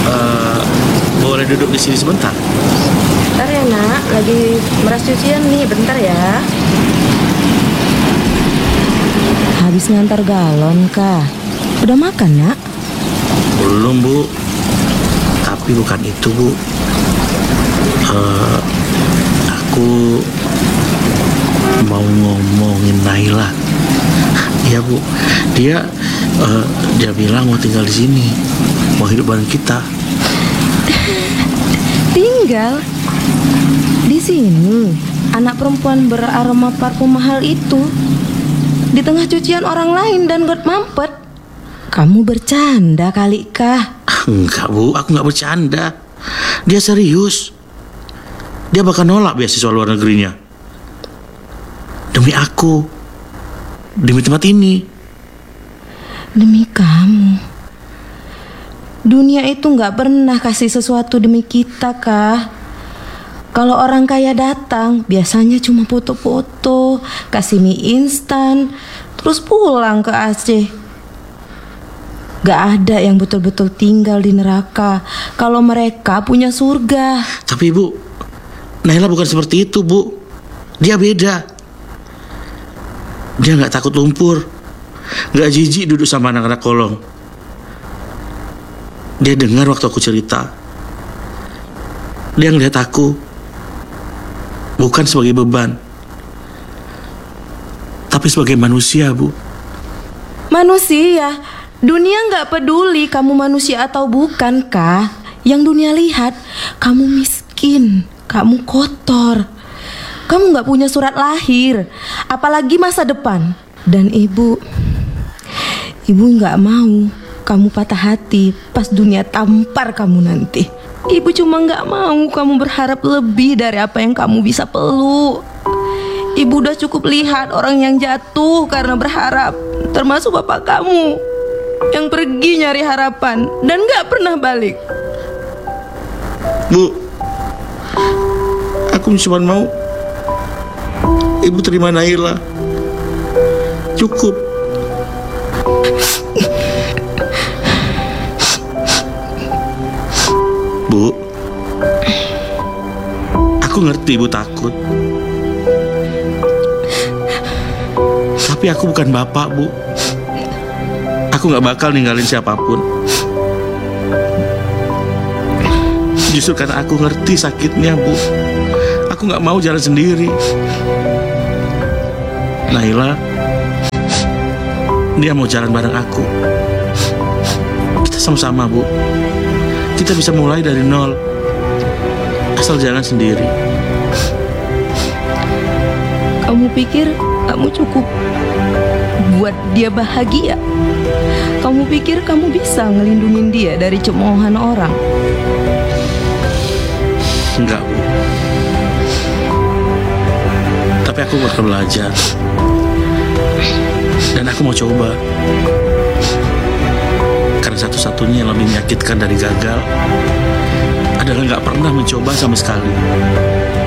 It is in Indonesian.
Eh, boleh duduk di sini sebentar? Bentar ya nak, lagi meras cucian nih, bentar ya. Habis ngantar galon kah? Udah makan nak? Belum, Bu. Tapi bukan itu, Bu. Aku mau ngomongin Naila. Iya, Bu. Dia bilang mau tinggal di sini, mau hidup bareng kita. Tinggal di sini, anak perempuan beraroma parfum mahal itu di tengah cucian orang lain dan got mampet. Kamu bercanda kali kah? Enggak, Bu, aku nggak bercanda. Dia serius. Dia bakal nolak beasiswa luar negerinya. Demi aku, demi tempat ini. Demi kamu. Dunia itu nggak pernah kasih sesuatu demi kita kah? Kalau orang kaya datang, biasanya cuma foto-foto, kasih mie instan, terus pulang ke Aceh. Gak ada yang betul-betul tinggal di neraka kalau mereka punya surga. Tapi, Bu, Naila bukan seperti itu, Bu. Dia beda. Dia nggak takut lumpur, nggak jijik duduk sama anak-anak kolong. Dia dengar waktu aku cerita. Dia ngeliat aku bukan sebagai beban, tapi sebagai manusia, Bu. Manusia, dunia nggak peduli kamu manusia atau bukan kah? Yang dunia lihat, kamu miskin, kamu kotor, kamu nggak punya surat lahir, apalagi masa depan. Dan ibu nggak mau kamu patah hati pas dunia tampar kamu nanti. Ibu cuma nggak mau kamu berharap lebih dari apa yang kamu bisa peluk. Ibu udah cukup lihat orang yang jatuh karena berharap, termasuk bapak kamu yang pergi nyari harapan dan nggak pernah balik. Bu, aku cuma mau Ibu terima Naila. Cukup. Bu, aku ngerti Ibu takut. Tapi aku bukan bapak, Bu. Aku gak bakal ninggalin siapapun. Justru karena aku ngerti sakitnya, Bu, aku gak mau jalan sendiri. Naila, dia mau jalan bareng aku. Kita sama-sama, Bu. Kita bisa mulai dari nol, asal jangan sendiri. Kamu pikir kamu cukup buat dia bahagia? Kamu pikir kamu bisa ngelindungin dia dari cemoohan orang? Enggak, Bu. Tapi aku bakal belajar. Dan aku mau coba. Karena satu-satunya yang lebih menyakitkan dari gagal adalah gak pernah mencoba sama sekali.